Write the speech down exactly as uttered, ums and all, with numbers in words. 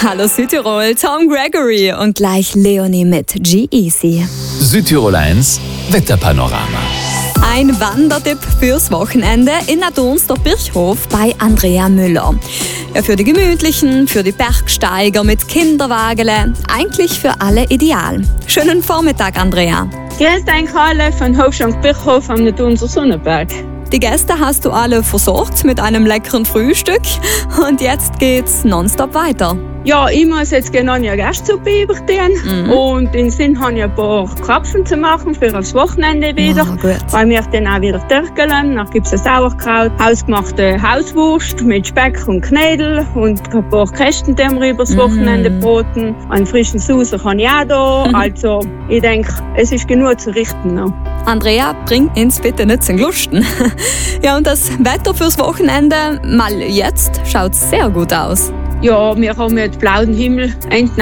Hallo Südtirol, Tom Gregory und gleich Leonie mit G-Easy. Südtirol eins Wetterpanorama. Ein Wandertipp fürs Wochenende in Aduns der Birchhof bei Andrea Müller. Ja, für die Gemütlichen, für die Bergsteiger mit Kinderwagele, eigentlich für alle ideal. Schönen Vormittag, Andrea. Grüß dich alle von Hofschank Birchhof am Adunser Sonnenberg. Die Gäste hast du alle versorgt mit einem leckeren Frühstück und jetzt geht's nonstop weiter. Ja, ich muss jetzt genau eine Gastsuppe übertun mhm. und in Sinn habe ich ein paar Krapfen zu machen für das Wochenende wieder, oh, gut. weil wir dann auch wieder türkeln. Dann gibt es ein Sauerkraut, hausgemachte Hauswurst mit Speck und Knädel und ein paar Kästen, die wir über das Wochenende mhm. broten. Einen frischen Saucer habe ich auch da. Mhm. Also ich denke, es ist genug zu richten noch. Andrea, bring uns bitte nicht zum Glusten. Ja, und das Wetter fürs Wochenende, mal jetzt, schaut sehr gut aus. Ja, wir haben jetzt blauen Himmel.